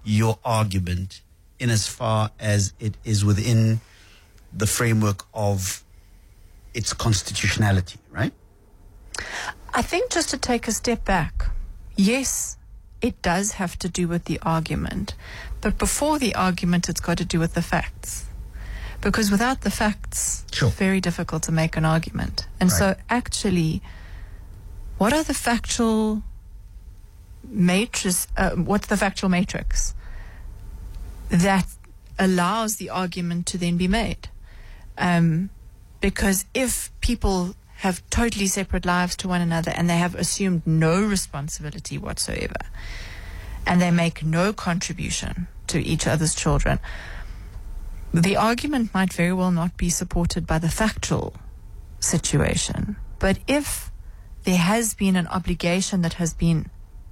your argument in as far as it is within the framework of its constitutionality, right? I think just to take a step back, yes, it does have to do with the argument. But before the argument, it's got to do with the facts. Because without the facts, Sure. it's very difficult to make an argument. And Right. so actually, what are the factual what's the factual matrix that allows the argument to then be made? Because if people have totally separate lives to one another and they have assumed no responsibility whatsoever and they make no contribution to each other's children, the argument might very well not be supported by the factual situation. But if there has been an obligation that has been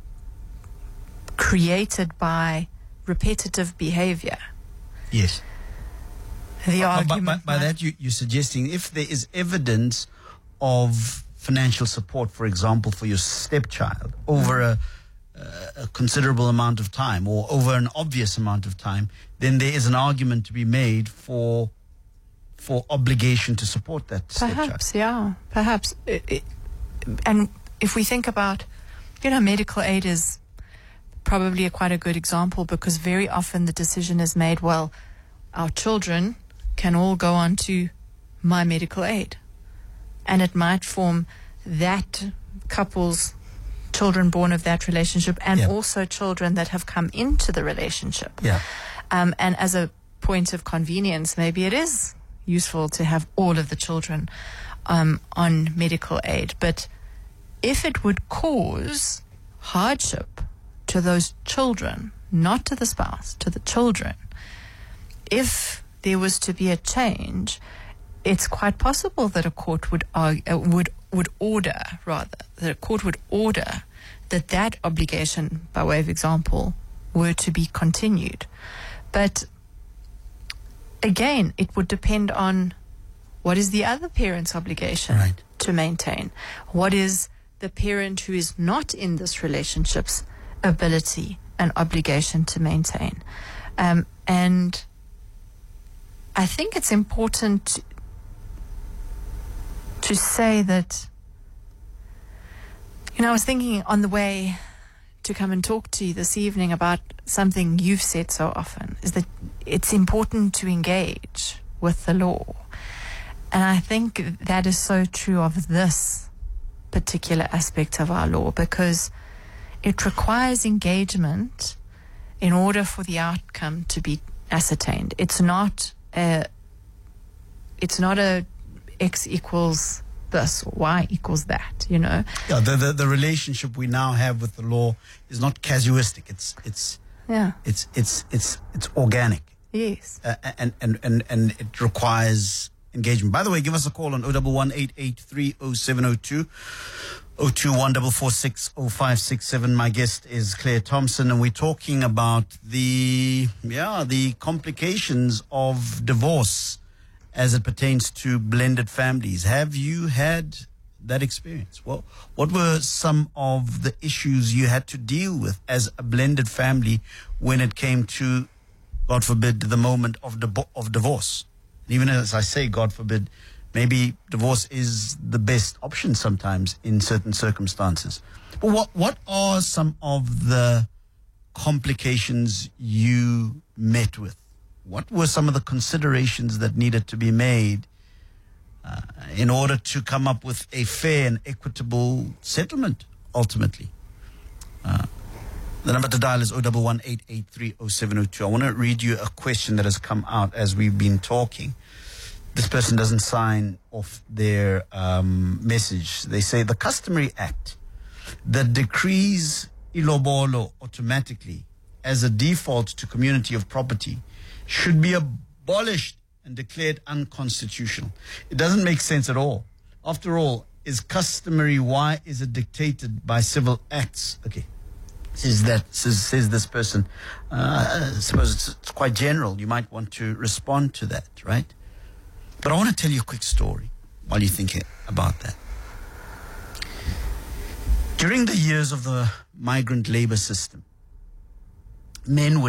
created by repetitive behavior, Yes. the argument By that, you're suggesting if there is evidence of financial support, for example, for your stepchild over a considerable amount of time or over an obvious amount of time, then there is an argument to be made for obligation to support that stepchild. Perhaps. And if we think about, medical aid is probably quite a good example, because very often the decision is made, well, our children can all go on to my medical aid. And it might form that couple's children born of that relationship and also children that have come into the relationship. Yeah. And as a point of convenience, maybe it is useful to have all of the children on medical aid. But if it would cause hardship to those children, not to the spouse, to the children, if there was to be a change, it's quite possible that a court would order that obligation, by way of example, were to be continued. But again, it would depend on what is the other parent's obligation to maintain. What is the parent who is not in this relationship's ability and obligation to maintain? And I think it's important to say that, I was thinking on the way to come and talk to you this evening about something you've said so often, is that it's important to engage with the law. And I think that is so true of this particular aspect of our law, because it requires engagement in order for the outcome to be ascertained. It's not a X equals this, or Y equals that, Yeah, the relationship we now have with the law is not casuistic. It's organic. Yes. And it requires engagement. By the way, give us a call on 011-883-0702, 021-446-0567. My guest is Claire Thompson, and we're talking about the complications of divorce as it pertains to blended families. Have you had that experience? Well, what were some of the issues you had to deal with as a blended family when it came to, God forbid, the moment of divorce? And even as I say, God forbid, maybe divorce is the best option sometimes in certain circumstances. But what are some of the complications you met with? What were some of the considerations that needed to be made in order to come up with a fair and equitable settlement, ultimately? The number to dial is 011-883-0702. I want to read you a question that has come out as we've been talking. This person doesn't sign off their message. They say the Customary Act that decrees ilobolo automatically as a default to community of property should be abolished and declared unconstitutional. It doesn't make sense at all. After all, is customary? Why is it dictated by civil acts? Okay, says this person. I suppose it's quite general. You might want to respond to that, right? But I want to tell you a quick story while you're thinking about that. During the years of the migrant labor system, men would